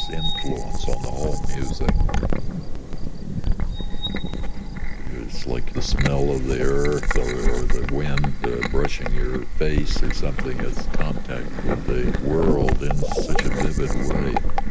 enormous influence on the whole music. It's like the smell of the earth or the wind brushing your face or something. It's contact with the world in such a vivid way.